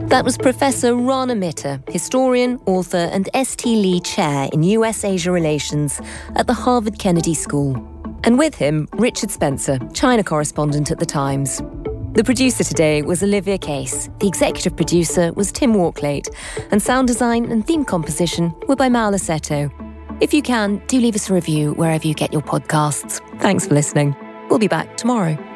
That was Professor Rana Mitter, historian, author and S.T. Lee Chair in US-Asia Relations at the Harvard Kennedy School. And with him, Richard Spencer, China correspondent at The Times. The producer today was Olivia Case. The executive producer was Tim Walklate. And sound design and theme composition were by Maula Seto. If you can, do leave us a review wherever you get your podcasts. Thanks for listening. We'll be back tomorrow.